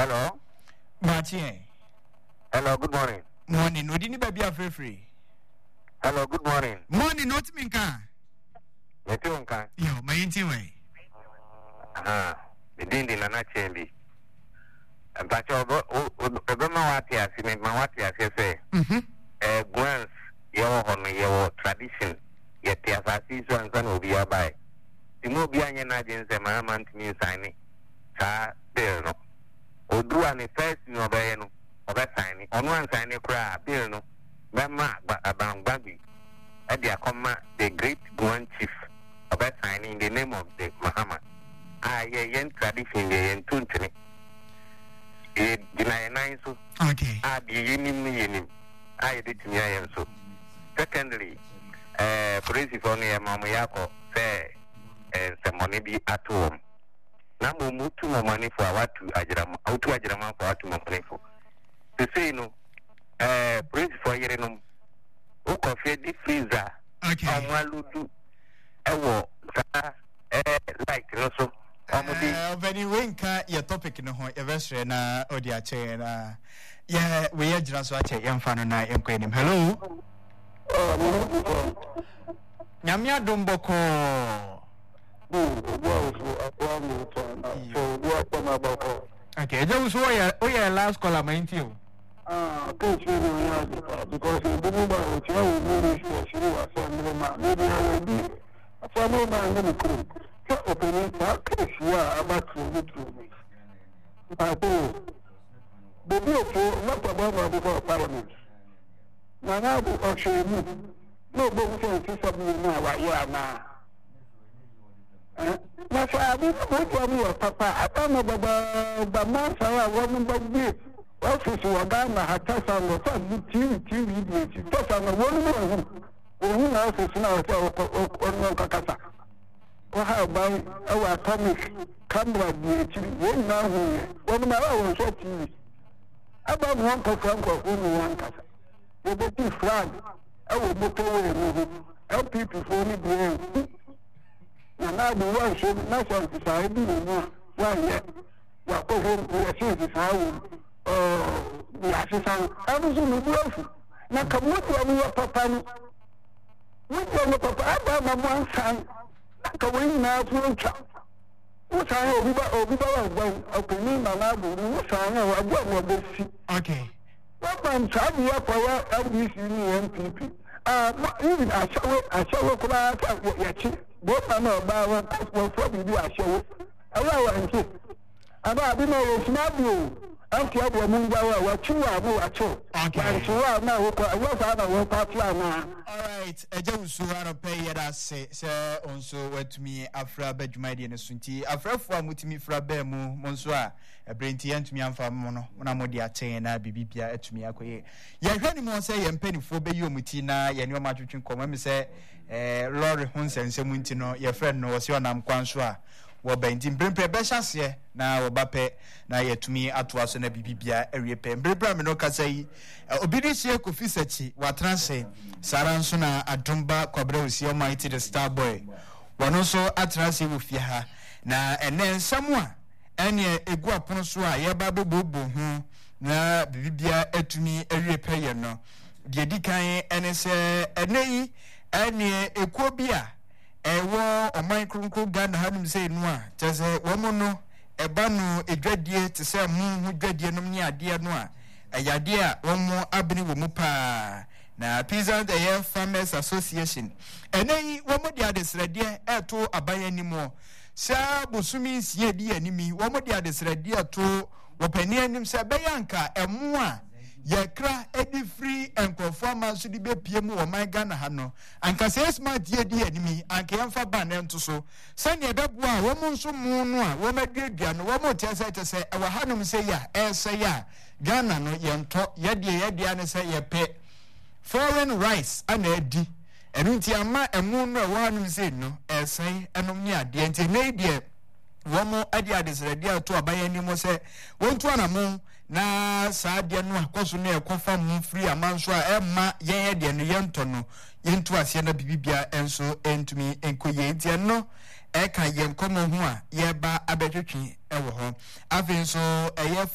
Hello. Martin. Hello, good morning. Morning. No dini baby free. Hello, good morning. Morning, not me ka. Yeti unka. Yo, my inti way. Bidindi na chembi. Mpacho obema wati asime mawati asese. Gwans yewo hono yewo tradition yeti asasi so ansan obi abai. Timo obi anye na jense mama ntimi sign sa bill no. Odua ni first ni obaye no. Oba sign. Onu an sign kra bill no. Bema abangbabi. Edi akoma the great Gwan chief oba sign in the name of the Muhammad. Yen tradition yen tuntini. So okay. Yenim. I did me I so. Secondly, police for near Mamayako say some money be at home. Now move to more money for what to Ajram, out to Ajrama for what to money for. To say no, police for Yerenum, who coffee the freezer. Okay. Maludu, like also. Very winka your topic no ho evestre na odia che na yeah we are just watch yam fano na enkwenim. Hello. Nyamia domboko. Okay, just so we last call am into. Because you didn't know what opening case about to me. The bill for not about before Parliament. Now, actually, no book to something now, what you are now. That's why I didn't tell me, Papa. I don't know about the master, I wasn't about this. Office Wagana had touched on the TV, touched on the one office now, or Kakasa. How by our atomic camera, one now, one hour, so TV. About one percent of only one casa. The big flag, I will book away, help people for me. And now the one should not society, one yet. What over the assistance, how the assistant, I was in the world. Now come with your papa. With your papa, I have one son. Going now to a child. What I over opening my lab, what I know, okay. What I'm trying to power of this MPP. Even I show class of your chief. Both I know about what probably I show. Allow and about the no smart you. I'm the other moon what you are more at all. Okay. So now what I know what now. Alright, Suhara pay that say also what me afra bedjumadi and sunti afra for mutimi fra bemu monswa a brain tea and me and famono when I'm modia chaina bibia at me akoye. Yakani mo say and penny for be you mutina yanyo machuchin come say Lord Hunsen Semuntino, your friend knows your name Kwanswa. Wabenti mbrempe beshasie na wabape na yetumi atwaso na bibibia erepe mbrempe me no kasai obidisi ko fisechi watranse saranso na adumba kwabra osi almighty the star boy wono so atranse wo fie ha na ene nsamwa ene egu apono so a yeba bebobo hu na bibibia atumi erepe ye no de dikan ene se eneyi ene ekobia ewo oman krunku Ghana hanum say no a tese womono eba no edwadie te se mu dwadie no ne ade no a ayade a womo abene wo mu pa na Peasant Farmers Association eneyi womo de adesrede eto abayanimo sa bosumi sie di animi womo de adesrede eto wopani anim se beyanka emu a yakra edi free enkonforma so di bepie mu o man Ghana ha no anka se smart ye di animi anka yamfa ban ento so sane bebo a wo mu nso mu no a wo maduadua no wo mo tese e wa hanom se ya se ya Ghana no yento ye ne se ye pe foreign rice ana edi enu nti ama emu no wo hanom se no esen enom ni ade nti ne die wo mo ade adesrede ato abayani mo se wontu anamo na saade no akoso na ekofa mu free amanso a emma yen de no yento no yentu ase na bibibia enso entumi enkoye ntie no eka yen komo ho a ye ba abetwetwe ewo ho afinso eye